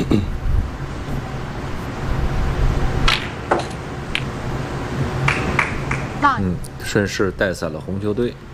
顺势带散了红球队。